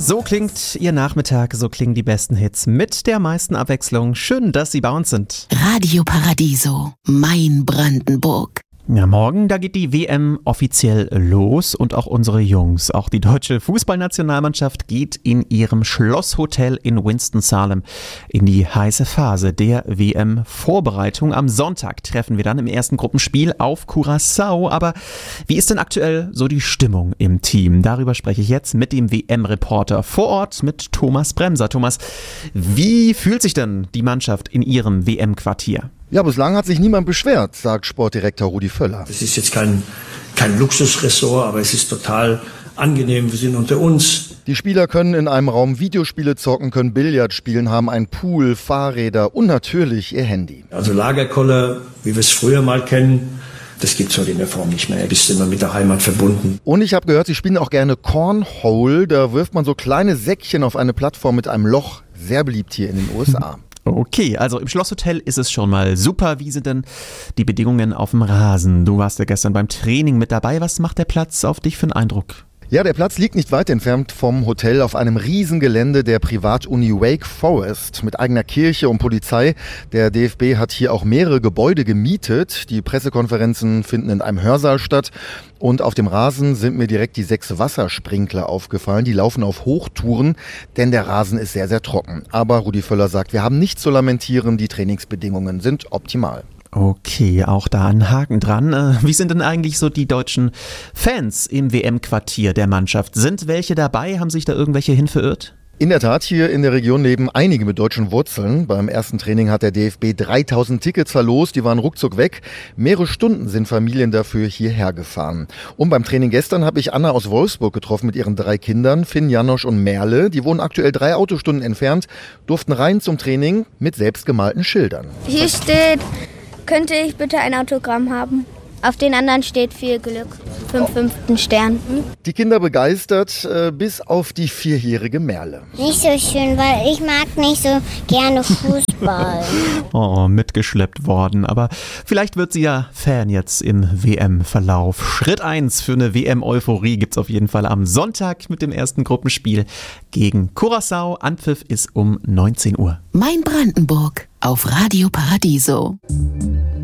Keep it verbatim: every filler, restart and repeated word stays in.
So klingt Ihr Nachmittag, so klingen die besten Hits mit der meisten Abwechslung. Schön, dass Sie bei uns sind. Radio Paradiso, mein Brandenburg. Ja, morgen, da geht die W M offiziell los und auch unsere Jungs. Auch die deutsche Fußballnationalmannschaft geht in ihrem Schlosshotel in Winston-Salem in die heiße Phase der W M-Vorbereitung. Am Sonntag treffen wir dann im ersten Gruppenspiel auf Curaçao. Aber wie ist denn aktuell so die Stimmung im Team? Darüber spreche ich jetzt mit dem W M-Reporter vor Ort, mit Thomas Bremser. Thomas, wie fühlt sich denn die Mannschaft in ihrem W M-Quartier? Ja, bislang hat sich niemand beschwert, sagt Sportdirektor Rudi Völler. Es ist jetzt kein, kein Luxusressort, aber es ist total angenehm. Wir sind unter uns. Die Spieler können in einem Raum Videospiele zocken, können Billard spielen, haben einen Pool, Fahrräder und natürlich ihr Handy. Also Lagerkoller, wie wir es früher mal kennen, das gibt's heute in der Form nicht mehr. Du bist immer mit der Heimat verbunden. Und ich habe gehört, sie spielen auch gerne Cornhole. Da wirft man so kleine Säckchen auf eine Plattform mit einem Loch. Sehr beliebt hier in den U S A. Okay, also im Schlosshotel ist es schon mal super. Wie sind denn die Bedingungen auf dem Rasen? Du warst ja gestern beim Training mit dabei. Was macht der Platz auf dich für einen Eindruck? Ja, der Platz liegt nicht weit entfernt vom Hotel auf einem Riesengelände der Privatuni Wake Forest mit eigener Kirche und Polizei. Der D F B hat hier auch mehrere Gebäude gemietet. Die Pressekonferenzen finden in einem Hörsaal statt. Und auf dem Rasen sind mir direkt die sechs Wassersprinkler aufgefallen. Die laufen auf Hochtouren, denn der Rasen ist sehr, sehr trocken. Aber Rudi Völler sagt, wir haben nichts zu lamentieren, die Trainingsbedingungen sind optimal. Okay, auch da ein Haken dran. Wie sind denn eigentlich so die deutschen Fans im W M-Quartier der Mannschaft? Sind welche dabei? Haben sich da irgendwelche hin verirrt? In der Tat, hier in der Region leben einige mit deutschen Wurzeln. Beim ersten Training hat der D F B dreitausend Tickets verlost, die waren ruckzuck weg. Mehrere Stunden sind Familien dafür hierher gefahren. Und beim Training gestern habe ich Anna aus Wolfsburg getroffen mit ihren drei Kindern, Finn, Janosch und Merle. Die wohnen aktuell drei Autostunden entfernt, durften rein zum Training mit selbstgemalten Schildern. Hier steht: Könnte ich bitte ein Autogramm haben? Auf den anderen steht viel Glück. Fünf fünften Stern. Hm? Die Kinder begeistert, äh, bis auf die vierjährige Merle. Nicht so schön, weil ich mag nicht so gerne Fußball. Oh, mitgeschleppt worden. Aber vielleicht wird sie ja Fan jetzt im W M-Verlauf. Schritt eins für eine W M-Euphorie gibt's auf jeden Fall am Sonntag mit dem ersten Gruppenspiel gegen Curaçao. Anpfiff ist um neunzehn Uhr. Mein Brandenburg auf Radio Paradiso.